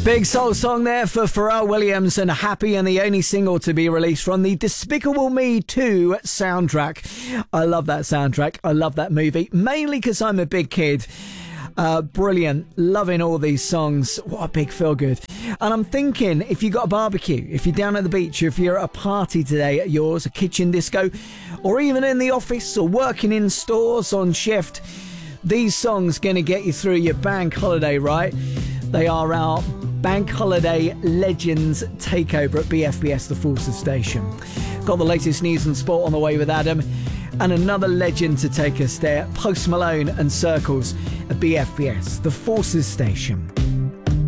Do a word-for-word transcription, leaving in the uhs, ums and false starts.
Big soul song there for Pharrell Williams and Happy, and the only single to be released from the Despicable Me two soundtrack. I love that soundtrack. I love that movie, mainly because I'm a big kid. Uh, brilliant. Loving all these songs. What a big feel good. And I'm thinking, if you got a barbecue, if you're down at the beach, or if you're at a party today at yours, a kitchen disco, or even in the office or working in stores on shift, these songs going to get you through your bank holiday, right? They are our Bank Holiday Legends takeover at B F B S, the Forces Station. Got the latest news and sport on the way with Adam, and another legend to take us there, Post Malone and Circles at B F B S, the Forces Station.